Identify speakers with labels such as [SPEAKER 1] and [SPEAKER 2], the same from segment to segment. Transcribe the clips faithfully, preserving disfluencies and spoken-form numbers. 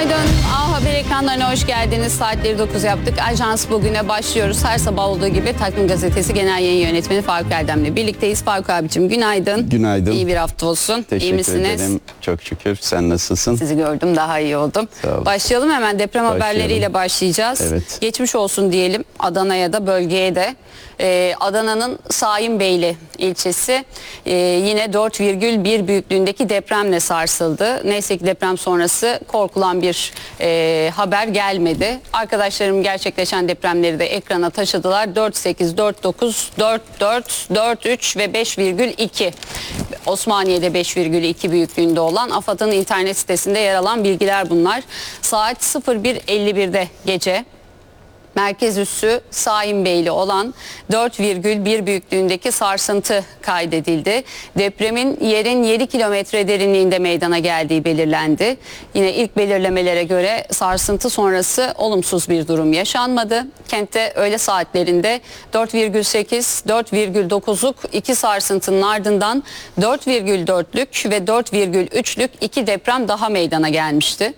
[SPEAKER 1] Günaydın. A Haber ekranlarına hoş geldiniz. Saatleri dokuz yaptık. Ajans bugüne başlıyoruz. Her sabah olduğu gibi Takvim Gazetesi Genel Yayın Yönetmeni Faruk Erdem'le birlikteyiz. Faruk abicim günaydın.
[SPEAKER 2] Günaydın.
[SPEAKER 1] İyi bir hafta olsun.
[SPEAKER 2] Teşekkür
[SPEAKER 1] İyi misiniz?
[SPEAKER 2] ederim. Çok şükür. Sen nasılsın?
[SPEAKER 1] Sizi gördüm, daha iyi oldum.
[SPEAKER 2] Sağ olun.
[SPEAKER 1] Başlayalım hemen, deprem
[SPEAKER 2] Başlayalım.
[SPEAKER 1] haberleriyle başlayacağız.
[SPEAKER 2] Evet.
[SPEAKER 1] Geçmiş olsun diyelim Adana'ya da, bölgeye de. Ee, Adana'nın Saimbeyli ilçesi e, yine dört virgül bir büyüklüğündeki depremle sarsıldı. Neyse ki deprem sonrası korkulan bir e, haber gelmedi. Arkadaşlarım gerçekleşen depremleri de ekrana taşıdılar. dört sekiz, dört dokuz, dört dört, dört üç ve beş virgül iki. Osmaniye'de beş virgül iki büyüklüğünde olan, AFAD'ın internet sitesinde yer alan bilgiler bunlar. Saat sıfır bir elli birde gece merkez üssü Saimbeyli olan dört virgül bir büyüklüğündeki sarsıntı kaydedildi. Depremin yerin yedi kilometre derinliğinde meydana geldiği belirlendi. Yine ilk belirlemelere göre sarsıntı sonrası olumsuz bir durum yaşanmadı. Kentte öğle saatlerinde dört virgül sekiz, dört virgül dokuzluk iki sarsıntının ardından dört virgül dörtlük ve dört virgül üçlük iki deprem daha meydana gelmişti.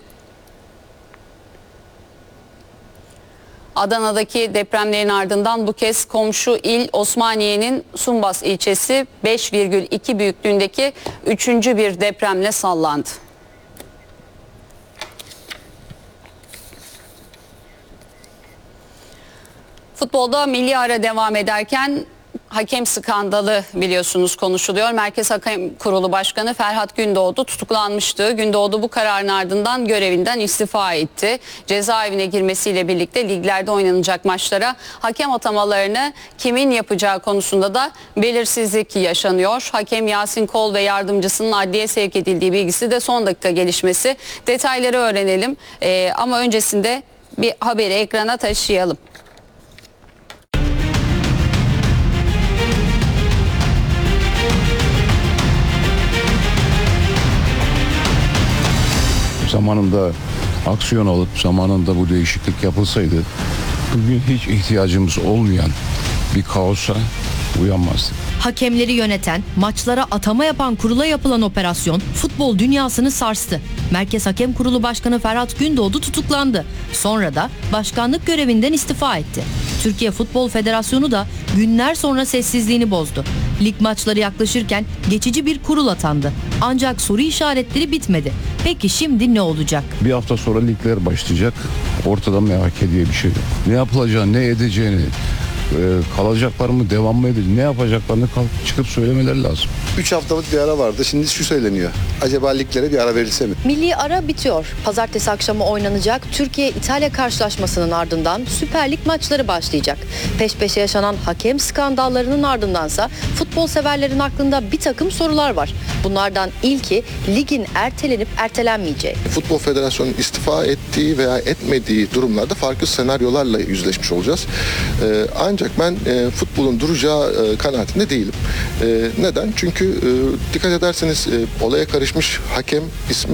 [SPEAKER 1] Adana'daki depremlerin ardından bu kez komşu il Osmaniye'nin Sumbas ilçesi beş virgül iki büyüklüğündeki üçüncü bir depremle sallandı. Futbolda milli ara devam ederken hakem skandalı biliyorsunuz konuşuluyor. Merkez Hakem Kurulu Başkanı Ferhat Gündoğdu tutuklanmıştı. Gündoğdu bu kararın ardından görevinden istifa etti. Cezaevine girmesiyle birlikte liglerde oynanacak maçlara hakem atamalarını kimin yapacağı konusunda da belirsizlik yaşanıyor. Hakem Yasin Kol ve yardımcısının adliye sevk edildiği bilgisi de son dakika gelişmesi. Detayları öğrenelim ee, ama öncesinde bir haberi ekrana taşıyalım.
[SPEAKER 3] Zamanında aksiyon alıp zamanında bu değişiklik yapılsaydı bugün hiç ihtiyacımız olmayan bir kaosa uyanmazdık.
[SPEAKER 4] Hakemleri yöneten, maçlara atama yapan kurula yapılan operasyon futbol dünyasını sarstı. Merkez Hakem Kurulu Başkanı Ferhat Gündoğdu tutuklandı. Sonra da başkanlık görevinden istifa etti. Türkiye Futbol Federasyonu da günler sonra sessizliğini bozdu. Lig maçları yaklaşırken geçici bir kurul atandı. Ancak soru işaretleri bitmedi. Peki şimdi ne olacak?
[SPEAKER 3] Bir hafta sonra ligler başlayacak. Ortada M H K diye bir şey yok. Ne yapılacağını, ne edeceğini, e, kalacaklar mı, devam mı edecek, ne yapacaklarını kalkıp çıkıp söylemeleri lazım.
[SPEAKER 5] üç haftalık bir ara vardı. Şimdi şu söyleniyor. Acaba liglere bir ara verilse mi?
[SPEAKER 6] Milli ara bitiyor. Pazartesi akşamı oynanacak Türkiye-İtalya karşılaşmasının ardından Süper Lig maçları başlayacak. Peş peşe yaşanan hakem skandallarının ardındansa futbol severlerin aklında bir takım sorular var. Bunlardan ilki ligin ertelenip ertelenmeyeceği.
[SPEAKER 5] Futbol Federasyonu'nun istifa ettiği veya etmediği durumlarda farklı senaryolarla yüzleşmiş olacağız. Ee, ancak ben e, futbolun duracağı e, kanaatinde değilim. E, neden? Çünkü e, dikkat ederseniz e, olaya karışmış hakem ismi